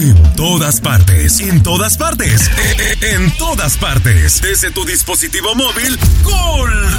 En todas partes. En todas partes. En todas partes. Desde tu dispositivo móvil, ¡Gol